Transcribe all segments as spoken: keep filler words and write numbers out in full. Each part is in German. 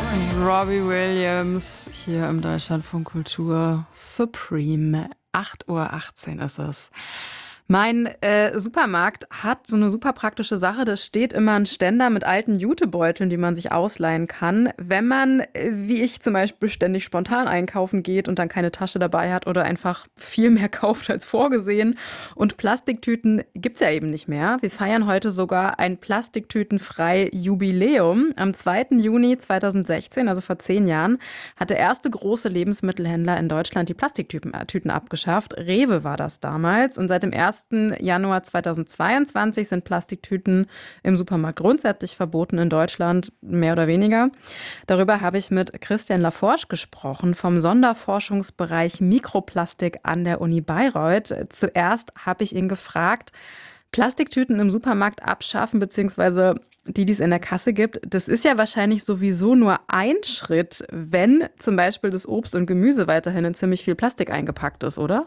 Robbie Williams hier im Deutschlandfunk Kultur Supreme. acht Uhr achtzehn ist es. Mein äh, Supermarkt hat so eine super praktische Sache. Da steht immer ein Ständer mit alten Jutebeuteln, die man sich ausleihen kann, wenn man, äh, wie ich zum Beispiel, ständig spontan einkaufen geht und dann keine Tasche dabei hat oder einfach viel mehr kauft als vorgesehen. Und Plastiktüten gibt's ja eben nicht mehr. Wir feiern heute sogar ein plastiktütenfrei Jubiläum. Am zweiten Juni zweitausendsechzehn, also vor zehn Jahren, hat der erste große Lebensmittelhändler in Deutschland die Plastiktüten äh, Tüten abgeschafft. Rewe war das damals. Und seit dem ersten Januar zweitausendzweiundzwanzig sind Plastiktüten im Supermarkt grundsätzlich verboten in Deutschland, mehr oder weniger. Darüber habe ich mit Christian Laforsch gesprochen vom Sonderforschungsbereich Mikroplastik an der Uni Bayreuth. Zuerst habe ich ihn gefragt, Plastiktüten im Supermarkt abschaffen, beziehungsweise die, die es in der Kasse gibt, das ist ja wahrscheinlich sowieso nur ein Schritt, wenn zum Beispiel das Obst und Gemüse weiterhin in ziemlich viel Plastik eingepackt ist, oder?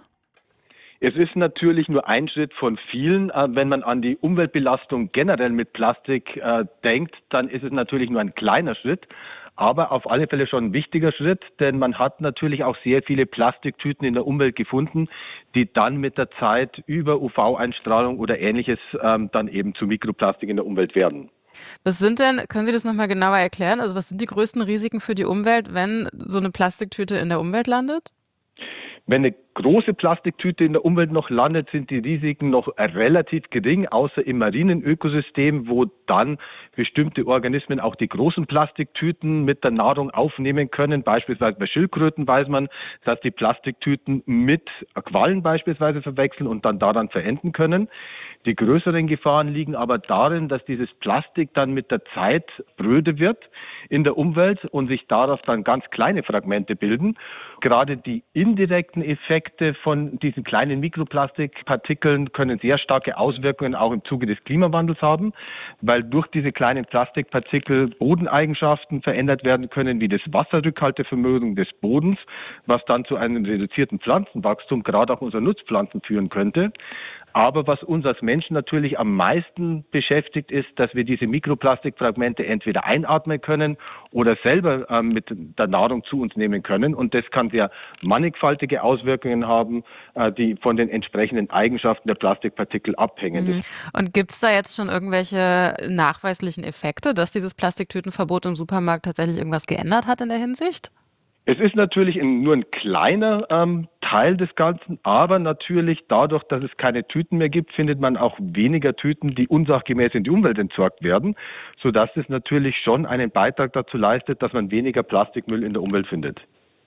Es ist natürlich nur ein Schritt von vielen. Wenn man an die Umweltbelastung generell mit Plastik äh, denkt, dann ist es natürlich nur ein kleiner Schritt, aber auf alle Fälle schon ein wichtiger Schritt, denn man hat natürlich auch sehr viele Plastiktüten in der Umwelt gefunden, die dann mit der Zeit über U V-Einstrahlung oder Ähnliches ähm, dann eben zu Mikroplastik in der Umwelt werden. Was sind denn, können Sie das nochmal genauer erklären? Also was sind die größten Risiken für die Umwelt, wenn so eine Plastiktüte in der Umwelt landet? Wenn eine große Plastiktüte in der Umwelt noch landet, sind die Risiken noch relativ gering, außer im marinen Ökosystem, wo dann bestimmte Organismen auch die großen Plastiktüten mit der Nahrung aufnehmen können. Beispielsweise bei Schildkröten weiß man, dass die Plastiktüten mit Quallen beispielsweise verwechseln und dann daran verenden können. Die größeren Gefahren liegen aber darin, dass dieses Plastik dann mit der Zeit spröde wird in der Umwelt und sich daraus dann ganz kleine Fragmente bilden. Gerade die indirekten Effekte von diesen kleinen Mikroplastikpartikeln können sehr starke Auswirkungen auch im Zuge des Klimawandels haben, weil durch diese kleinen Plastikpartikel Bodeneigenschaften verändert werden können, wie das Wasserrückhaltevermögen des Bodens, was dann zu einem reduzierten Pflanzenwachstum, gerade auch unserer Nutzpflanzen, führen könnte. Aber was uns als Menschen natürlich am meisten beschäftigt, ist, dass wir diese Mikroplastikfragmente entweder einatmen können oder selber ähm, mit der Nahrung zu uns nehmen können. Und das kann sehr mannigfaltige Auswirkungen haben, äh, die von den entsprechenden Eigenschaften der Plastikpartikel abhängen. Mhm. Und gibt es da jetzt schon irgendwelche nachweislichen Effekte, dass dieses Plastiktütenverbot im Supermarkt tatsächlich irgendwas geändert hat in der Hinsicht? Es ist natürlich ein, nur ein kleiner ähm, Teil des Ganzen, aber natürlich dadurch, dass es keine Tüten mehr gibt, findet man auch weniger Tüten, die unsachgemäß in die Umwelt entsorgt werden, sodass es natürlich schon einen Beitrag dazu leistet, dass man weniger Plastikmüll in der Umwelt findet.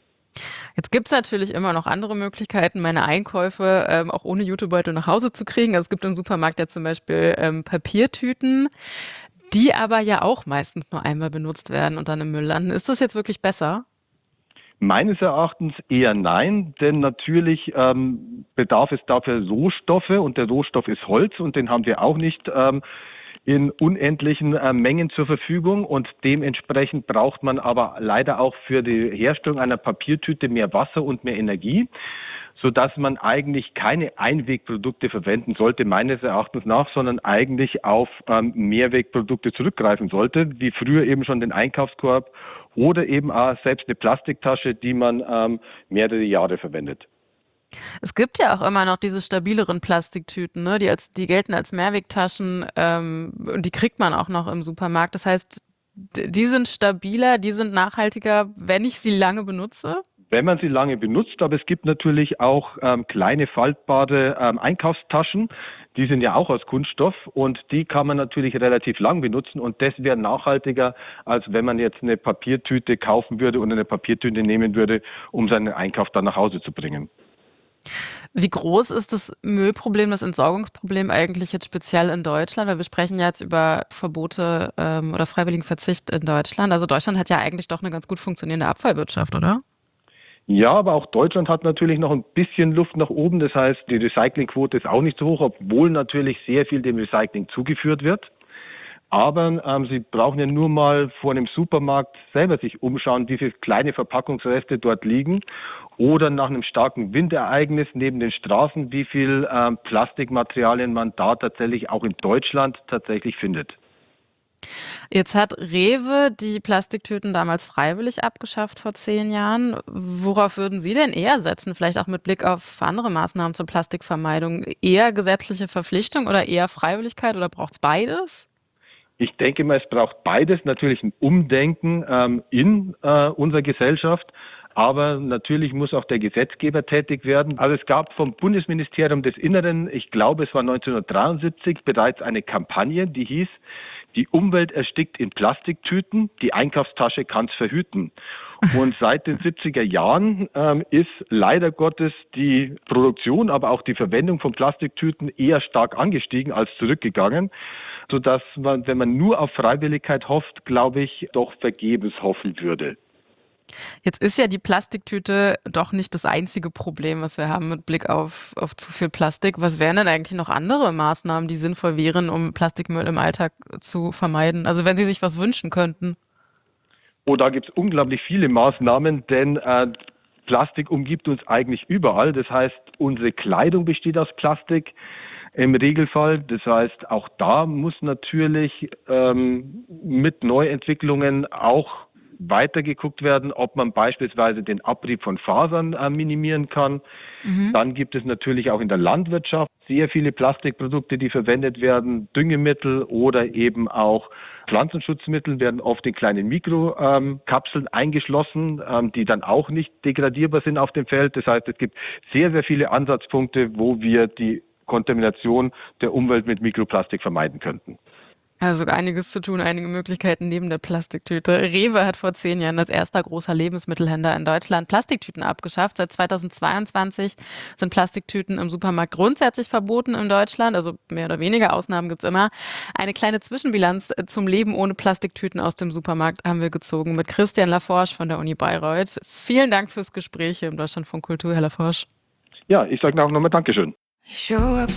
Jetzt gibt es natürlich immer noch andere Möglichkeiten, meine Einkäufe ähm, auch ohne Jutebeutel nach Hause zu kriegen. Also es gibt im Supermarkt ja zum Beispiel ähm, Papiertüten, die aber ja auch meistens nur einmal benutzt werden und dann im Müll landen. Ist das jetzt wirklich besser? Meines Erachtens eher nein, denn natürlich ähm, bedarf es dafür Rohstoffe und der Rohstoff ist Holz und den haben wir auch nicht ähm, in unendlichen äh, Mengen zur Verfügung und dementsprechend braucht man aber leider auch für die Herstellung einer Papiertüte mehr Wasser und mehr Energie, sodass man eigentlich keine Einwegprodukte verwenden sollte, meines Erachtens nach, sondern eigentlich auf ähm, Mehrwegprodukte zurückgreifen sollte, wie früher eben schon den Einkaufskorb oder eben auch selbst eine Plastiktasche, die man ähm, mehrere Jahre verwendet. Es gibt ja auch immer noch diese stabileren Plastiktüten, ne? Die als, die gelten als Mehrwegtaschen, ähm, und die kriegt man auch noch im Supermarkt. Das heißt, d- die sind stabiler, die sind nachhaltiger, wenn ich sie lange benutze. Wenn man sie lange benutzt, aber es gibt natürlich auch ähm, kleine faltbare ähm, Einkaufstaschen, die sind ja auch aus Kunststoff und die kann man natürlich relativ lang benutzen und das wäre nachhaltiger, als wenn man jetzt eine Papiertüte kaufen würde und eine Papiertüte nehmen würde, um seinen Einkauf dann nach Hause zu bringen. Wie groß ist das Müllproblem, das Entsorgungsproblem eigentlich jetzt speziell in Deutschland? Weil wir sprechen ja jetzt über Verbote ähm, oder freiwilligen Verzicht in Deutschland. Also Deutschland hat ja eigentlich doch eine ganz gut funktionierende Abfallwirtschaft, oder? Ja, aber auch Deutschland hat natürlich noch ein bisschen Luft nach oben. Das heißt, die Recyclingquote ist auch nicht so hoch, obwohl natürlich sehr viel dem Recycling zugeführt wird. Aber ähm, Sie brauchen ja nur mal vor einem Supermarkt selber sich umschauen, wie viele kleine Verpackungsreste dort liegen. Oder nach einem starken Windereignis neben den Straßen, wie viel ähm, Plastikmaterialien man da tatsächlich auch in Deutschland tatsächlich findet. Jetzt hat Rewe die Plastiktüten damals freiwillig abgeschafft vor zehn Jahren. Worauf würden Sie denn eher setzen? Vielleicht auch mit Blick auf andere Maßnahmen zur Plastikvermeidung. Eher gesetzliche Verpflichtung oder eher Freiwilligkeit oder braucht es beides? Ich denke mal, es braucht beides, natürlich ein Umdenken ähm, in äh, unserer Gesellschaft, aber natürlich muss auch der Gesetzgeber tätig werden. Also es gab vom Bundesministerium des Inneren, ich glaube es war neunzehnhundertdreiundsiebzig, bereits eine Kampagne, die hieß, die Umwelt erstickt in Plastiktüten, die Einkaufstasche kann's verhüten. Und seit den siebziger Jahren ähm, ist leider Gottes die Produktion, aber auch die Verwendung von Plastiktüten eher stark angestiegen als zurückgegangen, sodass man, wenn man nur auf Freiwilligkeit hofft, glaube ich, doch vergebens hoffen würde. Jetzt ist ja die Plastiktüte doch nicht das einzige Problem, was wir haben mit Blick auf, auf zu viel Plastik. Was wären denn eigentlich noch andere Maßnahmen, die sinnvoll wären, um Plastikmüll im Alltag zu vermeiden? Also wenn Sie sich was wünschen könnten. Oh, da gibt es unglaublich viele Maßnahmen, denn äh, Plastik umgibt uns eigentlich überall. Das heißt, unsere Kleidung besteht aus Plastik im Regelfall. Das heißt, auch da muss natürlich ähm, mit Neuentwicklungen auch weitergeguckt werden, ob man beispielsweise den Abrieb von Fasern äh, minimieren kann. Mhm. Dann gibt es natürlich auch in der Landwirtschaft sehr viele Plastikprodukte, die verwendet werden. Düngemittel oder eben auch Pflanzenschutzmittel werden oft in kleinen Mikrokapseln eingeschlossen, ähm, die dann auch nicht degradierbar sind auf dem Feld. Das heißt, es gibt sehr, sehr viele Ansatzpunkte, wo wir die Kontamination der Umwelt mit Mikroplastik vermeiden könnten. Also einiges zu tun, einige Möglichkeiten neben der Plastiktüte. Rewe hat vor zehn Jahren als erster großer Lebensmittelhändler in Deutschland Plastiktüten abgeschafft. Seit zweitausendzweiundzwanzig sind Plastiktüten im Supermarkt grundsätzlich verboten in Deutschland. Also mehr oder weniger Ausnahmen gibt's immer. Eine kleine Zwischenbilanz zum Leben ohne Plastiktüten aus dem Supermarkt haben wir gezogen mit Christian Laforsch von der Uni Bayreuth. Vielen Dank fürs Gespräch hier im Deutschlandfunk Kultur, Herr Laforsch. Ja, ich sage auch nochmal Dankeschön.